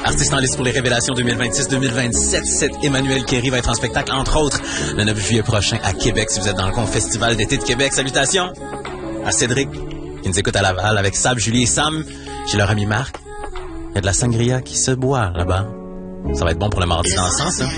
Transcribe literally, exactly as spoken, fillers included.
Artiste en liste pour les révélations deux mille vingt-six deux mille vingt-sept. Cet Emmanuel Kéry va être en spectacle, entre autres, le neuf juillet prochain à Québec, si vous êtes dans le coin, Festival d'été de Québec. Salutations à Cédric, qui nous écoute à Laval, avec Sab, Julie et Sam. J'ai leur ami Marc. Il y a de la sangria qui se boit là-bas. Ça va être bon pour le mardi dansant, ça.